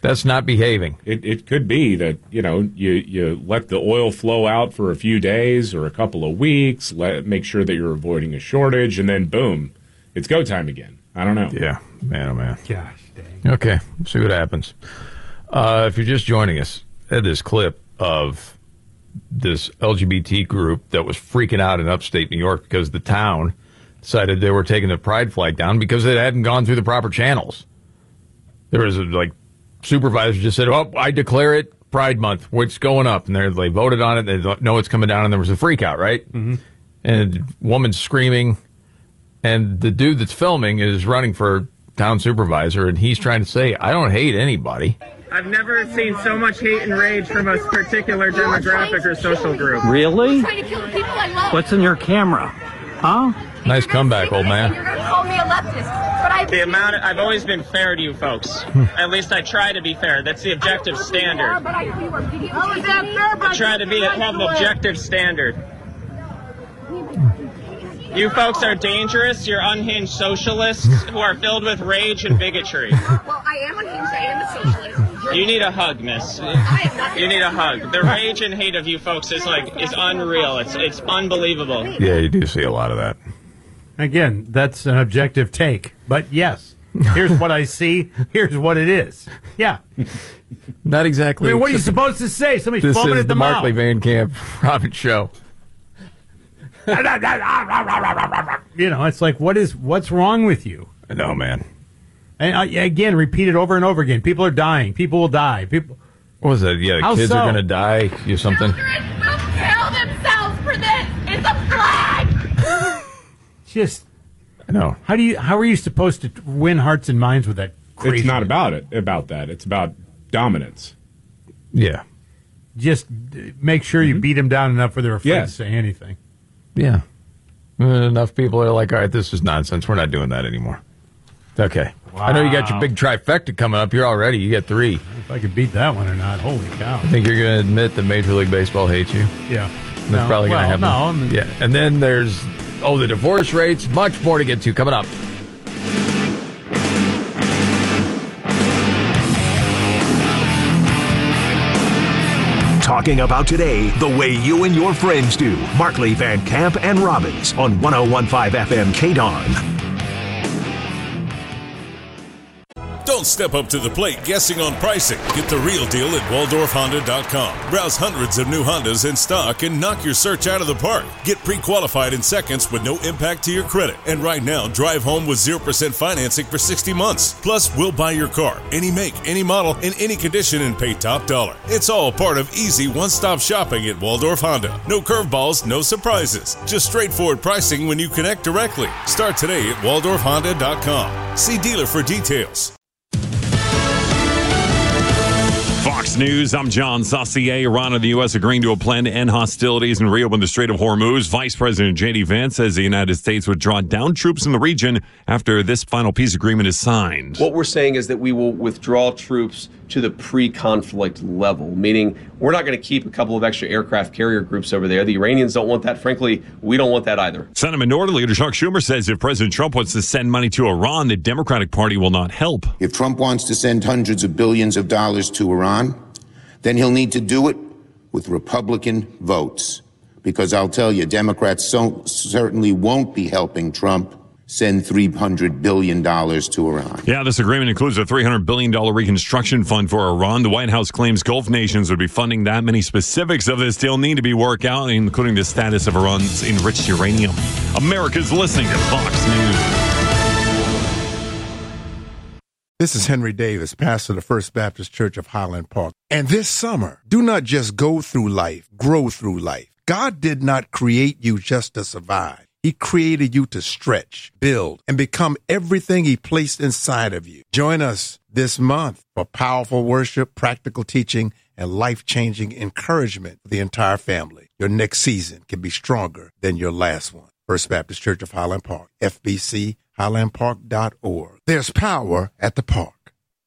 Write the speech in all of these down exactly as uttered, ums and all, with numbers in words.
That's not behaving. It it could be that, you know, you, you let the oil flow out for a few days or a couple of weeks, let make sure that you're avoiding a shortage, and then boom, it's go time again. I don't know. Yeah, man, oh man. Gosh dang. Okay, we'll see what happens. Uh, if you're just joining us, I had this clip of this L G B T group that was freaking out in upstate New York because the town decided they were taking the pride flag down because it hadn't gone through the proper channels. There was a, like, supervisor just said, "Oh, I declare it Pride Month. What's going up?" And they voted on it. They know it's coming down, and there was a freak out, right? Mm-hmm. And a woman's screaming, and the dude that's filming is running for town supervisor, and he's trying to say, "I don't hate anybody." I've never seen so much hate and rage from a particular demographic or social group. Really? Trying to kill the people I love. What's in your camera? Huh? Nice comeback, old man. You're going to call me a leftist, but I... The amount of, I've always been fair to you folks. At least I try to be fair. That's the objective standard. But I, you were videotaping How is that fair? I try to be have an objective standard. You folks are dangerous. You're unhinged socialists who are filled with rage and bigotry. Well, I am unhinged. I am a socialist. You need a hug, miss. You need a hug. The rage and hate of you folks is like is unreal. It's it's unbelievable. Yeah, you do see a lot of that. Again, that's an objective take. But yes, here's what I see. Here's what it is. Yeah. Not exactly. I mean, what are you supposed to say? Somebody's This foaming is at the the mouth. Markley Van Camp Robin Show. You know, it's like, what is what's wrong with you? I know, man. And uh, again, repeat it over and over again. People are dying. People will die. People. What was that? Yeah, How kids so? are going to die. You something? Children will kill themselves for this. It's a flag. Just. I know. How do you? How are you supposed to win hearts and minds with that crazy? It's not about it. About that. It's about dominance. Yeah. Just make sure you beat them down enough where they're afraid Yes. to say anything. Yeah. Uh, enough people are like, all right, this is nonsense. We're not doing that anymore. Okay. I know you got your big trifecta coming up here already. You got three. If I could beat that one or not, holy cow! I think you're going to admit that Major League Baseball hates you. Yeah. That's No, probably going to well, happen. no, I mean- yeah. And then there's, oh, the divorce rates. Much more to get to coming up. Talking about today the way you and your friends do. Markley, Van Camp, and Robbins on one oh one point five F M K D O N. Don't step up to the plate guessing on pricing. Get the real deal at Waldorf Honda dot com. Browse hundreds of new Hondas in stock and knock your search out of the park. Get pre-qualified in seconds with no impact to your credit. And right now, drive home with zero percent financing for sixty months. Plus, we'll buy your car, any make, any model, in any condition, and pay top dollar. It's all part of easy one-stop shopping at Waldorf Honda. No curveballs, no surprises. Just straightforward pricing when you connect directly. Start today at Waldorf Honda dot com. See dealer for details. Fox News, I'm John Saucier. Iran and the U S agreeing to a plan to end hostilities and reopen the Strait of Hormuz. Vice President J D Vance says the United States would draw down troops in the region after this final peace agreement is signed. What we're saying is that we will withdraw troops to the pre-conflict level, meaning we're not going to keep a couple of extra aircraft carrier groups over there. The Iranians don't want that. Frankly, we don't want that either. Senate Minority Leader Chuck Schumer says if President Trump wants to send money to Iran, the Democratic Party will not help. If Trump wants to send hundreds of billions of dollars to Iran, then he'll need to do it with Republican votes. Because I'll tell you, Democrats so, certainly won't be helping Trump send three hundred billion dollars to Iran. Yeah, this agreement includes a three hundred billion dollars reconstruction fund for Iran. The White House claims Gulf nations would be funding that. Many specifics of this still need to be worked out, including the status of Iran's enriched uranium. America's listening to Fox News. This is Henry Davis, pastor of the First Baptist Church of Highland Park. And this summer, do not just go through life, grow through life. God did not create you just to survive. He created you to stretch, build, and become everything He placed inside of you. Join us this month for powerful worship, practical teaching, and life-changing encouragement for the entire family. Your next season can be stronger than your last one. First Baptist Church of Highland Park, F B C, highland park dot org. There's power at the park.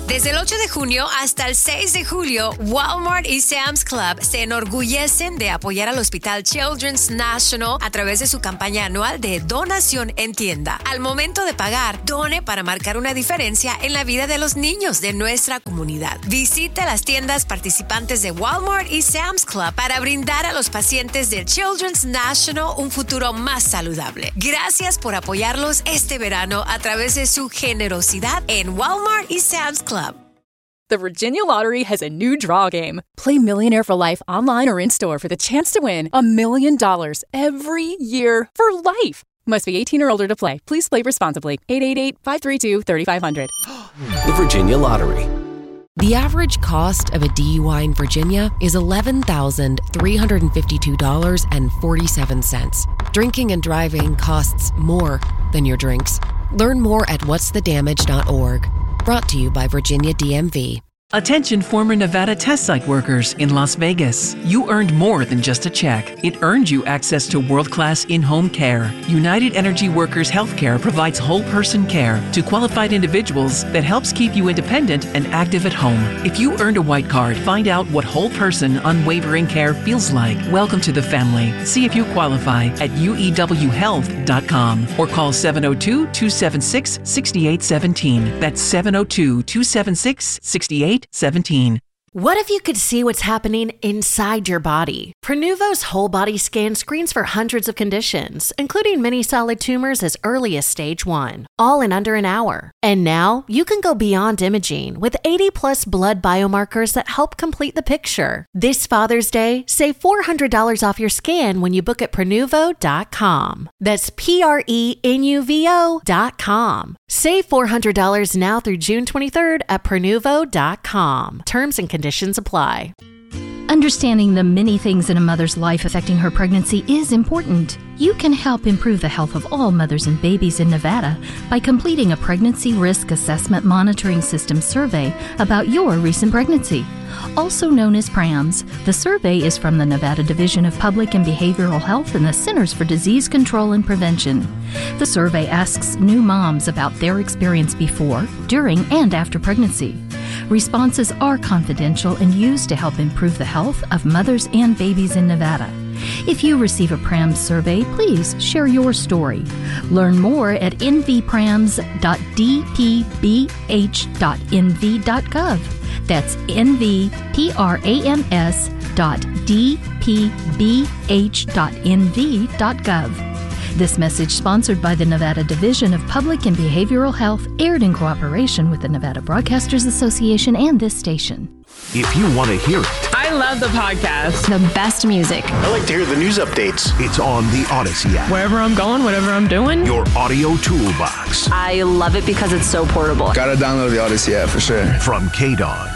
Desde el ocho de junio hasta el seis de julio, Walmart y Sam's Club se enorgullecen de apoyar al Hospital Children's National a través de su campaña anual de donación en tienda. Al momento de pagar, done para marcar una diferencia en la vida de los niños de nuestra comunidad. Visite las tiendas participantes de Walmart y Sam's Club para brindar a los pacientes del Children's National un futuro más saludable. Gracias por apoyarlos este verano a través de su generosidad en Walmart y Sam's Club. The Virginia Lottery has a new draw game. Play Millionaire for Life online or in-store for the chance to win a million dollars every year for life. Must be eighteen or older to play. Please play responsibly. eight eight eight, five three two, three five zero zero. The Virginia Lottery. The average cost of a D U I in Virginia is eleven thousand three hundred fifty-two dollars and forty-seven cents. Drinking and driving costs more than your drinks. Learn more at whats the damage dot org. Brought to you by Virginia D M V. Attention former Nevada test site workers in Las Vegas. You earned more than just a check. It earned you access to world-class in-home care. United Energy Workers Healthcare provides whole-person care to qualified individuals that helps keep you independent and active at home. If you earned a white card, find out what whole-person unwavering care feels like. Welcome to the family. See if you qualify at U E W health dot com or call seven oh two, two seven six, six eight one seven. That's seven oh two, two seven six, six eight seventeen. What if you could see what's happening inside your body? Prenuvo's whole body scan screens for hundreds of conditions, including many solid tumors as early as stage one, all in under an hour. And now you can go beyond imaging with eighty plus blood biomarkers that help complete the picture. This Father's Day, save four hundred dollars off your scan when you book at Prenuvo dot com. That's P R E N U V O dot com. Save four hundred dollars now through June twenty-third at Prenuvo dot com. Terms and conditions apply. Understanding the many things in a mother's life affecting her pregnancy is important. You can help improve the health of all mothers and babies in Nevada by completing a Pregnancy Risk Assessment Monitoring System survey about your recent pregnancy. Also known as PRAMS, the survey is from the Nevada Division of Public and Behavioral Health and the Centers for Disease Control and Prevention. The survey asks new moms about their experience before, during, and after pregnancy. Responses are confidential and used to help improve the health of mothers and babies in Nevada. If you receive a PRAMS survey, please share your story. Learn more at n v prams dot d p b h dot n v dot gov. That's n v prams dot d p b h dot n v dot gov. This message, sponsored by the Nevada Division of Public and Behavioral Health, aired in cooperation with the Nevada Broadcasters Association and this station. If you want to hear it, I love the podcast. The best music. I like to hear the news updates. It's on the Odyssey app. Wherever I'm going, whatever I'm doing. Your audio toolbox. I love it because it's so portable. Gotta download the Odyssey app for sure. From K D O N.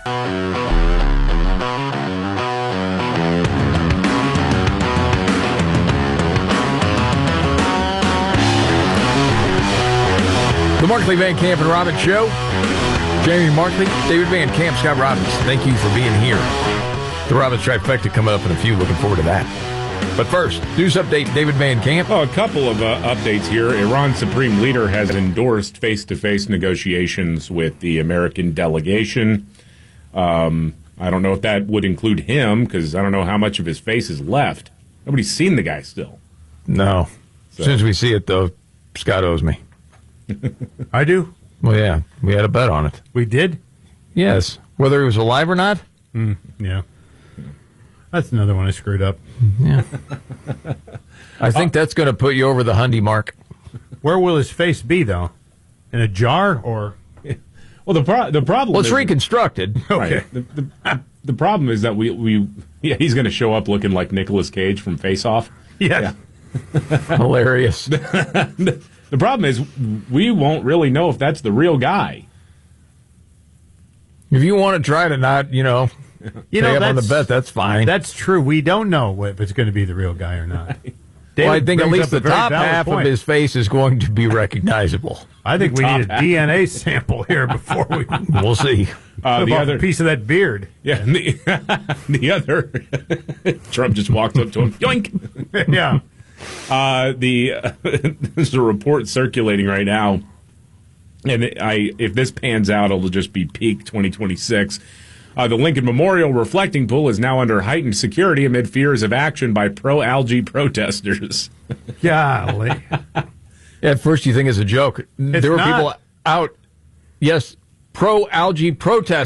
The Markley, Van Camp, and Robbins Show. Jamie Markley, David Van Camp, Scott Robbins. Thank you for being here. The Robbins Trifecta coming up in a few. Looking forward to that. But first, news update, David Van Camp. Oh, a couple of uh, updates here. Iran's supreme leader has endorsed face-to-face negotiations with the American delegation. Um, I don't know if that would include him, because I don't know how much of his face is left. Nobody's seen the guy still. No. So. As soon as we see it, though, Scott owes me. I do? Well, yeah. We had a bet on it. We did? Yes. Whether he was alive or not? Mm, yeah. That's another one I screwed up. Yeah. I think that's going to put you over the Hundy mark. Where will his face be, though? In a jar or... Well, the pro- the problem well, it's is... reconstructed. Okay. Right. The, the, the problem is that we... we yeah, he's going to show up looking like Nicolas Cage from Face Off. Yes. Yeah. Hilarious. the, the problem is we won't really know if that's the real guy. If you want to try to not, you know, you pay know, up on the bet, that's fine. That's true. We don't know if it's going to be the real guy or not. Well, I think at least the top half point. of his face is going to be recognizable. I think The we top need a half. D N A sample here before we... We'll see. Uh, the other piece of that beard. Yeah, and the, the other... Trump just walked up to him. Yoink! Yeah. Uh, the uh, there's a report circulating right now And I, if this pans out, it'll just be peak twenty twenty-six. Uh, the Lincoln Memorial reflecting pool is now under heightened security amid fears of action by pro-algae protesters. Golly. At first you think it's a joke. It's there were not. people out, yes, pro-algae protesters.